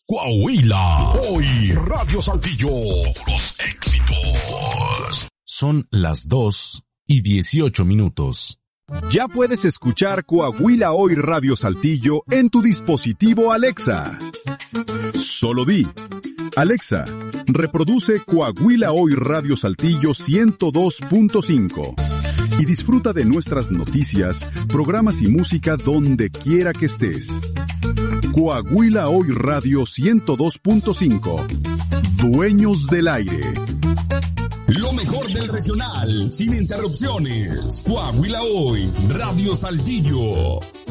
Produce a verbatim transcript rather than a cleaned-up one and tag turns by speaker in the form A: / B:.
A: Coahuila, hoy Radio Saltillo, los éxitos.
B: Son las dos y dieciocho minutos.
C: Ya puedes escuchar Coahuila Hoy Radio Saltillo en tu dispositivo Alexa. Solo di, Alexa, reproduce Coahuila Hoy Radio Saltillo ciento dos punto cinco y disfruta de nuestras noticias, programas y música donde quiera que estés. Coahuila Hoy Radio ciento dos punto cinco. Dueños del aire.
A: Lo mejor del regional, sin interrupciones. Coahuila Hoy, Radio Saltillo.